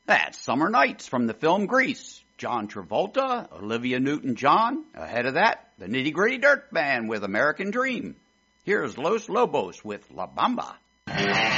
That's Summer Nights from the film Grease. John Travolta, Olivia Newton-John. Ahead of that, the Nitty Gritty Dirt Band with American Dream. Here's Los Lobos with La Bamba.